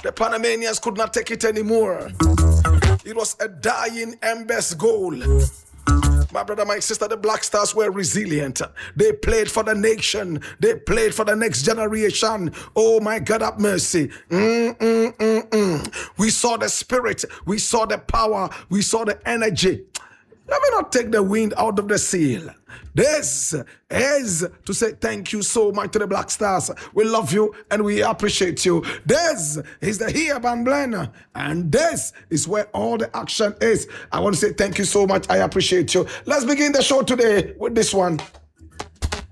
The Panamanians could not take it anymore. It was a dying embers goal. My brother, my sister, the Black Stars were resilient. They played for the nation. They played for the next generation. Oh my God, have mercy. We saw the spirit. We saw the power. We saw the energy. Let me not take the wind out of the sail. This is to say thank you so much to the Black Stars. We love you and we appreciate you. This is the Here Band Blend, and this is where all the action is. I want to say thank you so much. I appreciate you. Let's begin the show today with this one.